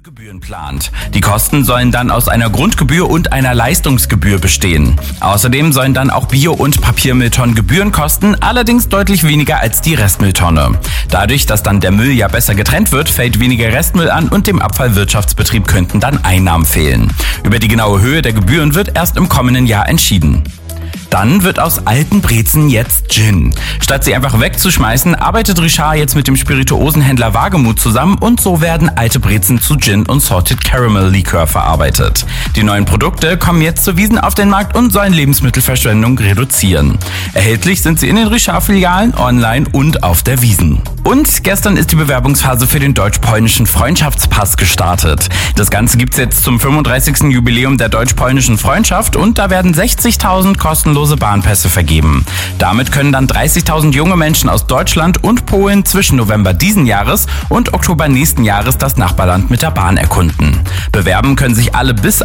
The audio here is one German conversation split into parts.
Gebühren plant. Die Kosten sollen dann aus einer Grundgebühr und einer Leistungsgebühr bestehen. Außerdem sollen dann auch Bio- und Papiermülltonnen Gebühren kosten, allerdings deutlich weniger als die Restmülltonne. Dadurch, dass dann der Müll ja besser getrennt wird, fällt weniger Restmüll an und dem Abfallwirtschaftsbetrieb könnten dann Einnahmen fehlen. Über die genaue Höhe der Gebühren wird erst im kommenden Jahr entschieden. Dann wird aus alten Brezen jetzt Gin. Statt sie einfach wegzuschmeißen, arbeitet Richard jetzt mit dem Spirituosenhändler Wagemut zusammen und so werden alte Brezen zu Gin und Salted Caramel Likör verarbeitet. Die neuen Produkte kommen jetzt zu Wiesn auf den Markt und sollen Lebensmittelverschwendung reduzieren. Erhältlich sind sie in den Richard-Filialen, online und auf der Wiesn. Und gestern ist die Bewerbungsphase für den deutsch-polnischen Freundschaftspass gestartet. Das Ganze gibt's jetzt zum 35. Jubiläum der deutsch-polnischen Freundschaft und da werden 60.000 kostenlose Bahnpässe vergeben. Damit können dann 30.000 junge Menschen aus Deutschland und Polen zwischen November diesen Jahres und Oktober nächsten Jahres das Nachbarland mit der Bahn erkunden. Bewerben können sich alle bis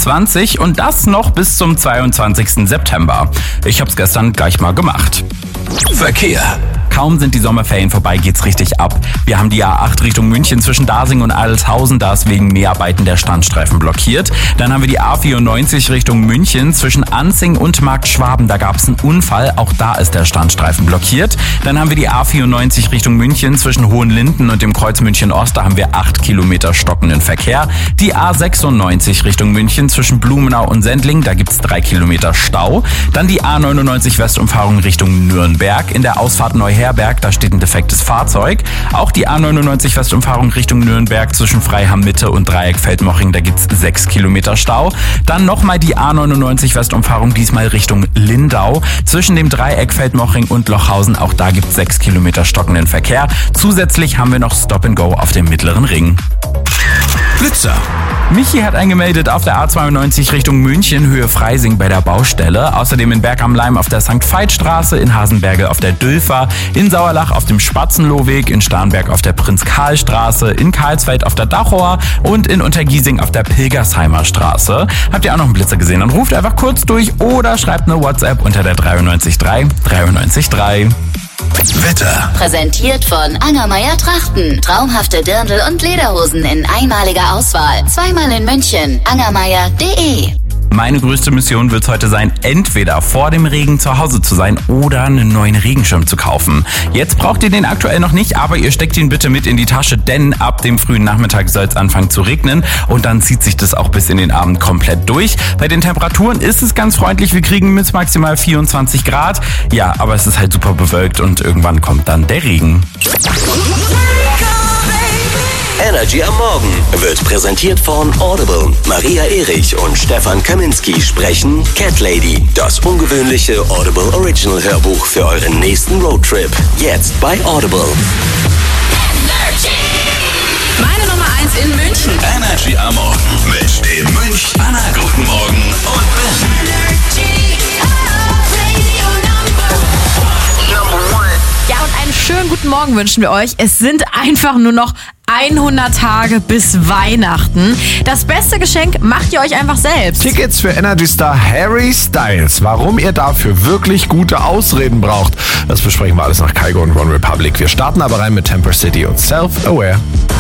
28 und das noch bis zum 22. September. Ich hab's gestern gleich mal gemacht. Verkehr. Kaum sind die Sommerferien vorbei, geht's richtig ab. Wir haben die A8 Richtung München zwischen Dasing und Adelshausen, da ist wegen Mäharbeiten der Standstreifen blockiert. Dann haben wir die A94 Richtung München zwischen Anzing und Markt Schwaben, da gab's einen Unfall, auch da ist der Standstreifen blockiert. Dann haben wir die A94 Richtung München zwischen Hohenlinden und dem Kreuz München Ost, da haben wir 8 Kilometer stockenden Verkehr. Die A96 Richtung München zwischen Blumenau und Sendling, da gibt's 3 Kilometer Stau. Dann die A99 Westumfahrung Richtung Nürnberg, in der Ausfahrt Neuherberg, da steht ein defektes Fahrzeug. Auch die A99 Westumfahrung Richtung Nürnberg zwischen Freiham Mitte und Dreieck Feldmoching, da gibt's 6 Kilometer Stau. Dann nochmal die A99 Westumfahrung, diesmal Richtung Lindau. Zwischen dem Dreieck Feldmoching und Lochhausen, auch da gibt's 6 Kilometer stockenden Verkehr. Zusätzlich haben wir noch Stop and Go auf dem Mittleren Ring. Blitzer. Michi hat eingemeldet auf der A92 Richtung München, Höhe Freising bei der Baustelle. Außerdem in Berg am Laim auf der St. Veit-Straße, in Hasenbergel auf der Dülfer, in Sauerlach auf dem Spatzenlohweg, in Starnberg auf der Prinz-Karl-Straße, in Karlsfeld auf der Dachauer und in Untergiesing auf der Pilgersheimer Straße. Habt ihr auch noch einen Blitzer gesehen? Dann ruft einfach kurz durch oder schreibt eine WhatsApp unter der 933 933. Wetter. Präsentiert von Angermeier Trachten. Traumhafte Dirndl und Lederhosen in einmaliger Auswahl. Zweimal in München. Angermeier.de. Meine größte Mission wird es heute sein, entweder vor dem Regen zu Hause zu sein oder einen neuen Regenschirm zu kaufen. Jetzt braucht ihr den aktuell noch nicht, aber ihr steckt ihn bitte mit in die Tasche, denn ab dem frühen Nachmittag soll es anfangen zu regnen und dann zieht sich das auch bis in den Abend komplett durch. Bei den Temperaturen ist es ganz freundlich, wir kriegen bis maximal 24 Grad. Ja, aber es ist halt super bewölkt und irgendwann kommt dann der Regen. Energy am Morgen wird präsentiert von Audible. Maria Erich und Stefan Kaminski sprechen Cat Lady, das ungewöhnliche Audible Original Hörbuch für euren nächsten Roadtrip. Jetzt bei Audible. Meine Nummer 1 in München. Energy am Morgen mit dem Münch. Anna, guten Morgen und Ja, und einen schönen guten Morgen wünschen wir euch. Es sind einfach nur noch 100 Tage bis Weihnachten. Das beste Geschenk macht ihr euch einfach selbst. Tickets für Energy-Star Harry Styles. Warum ihr dafür wirklich gute Ausreden braucht, das besprechen wir alles nach Kygo und One Republic. Wir starten aber rein mit Temper City und Self-Aware.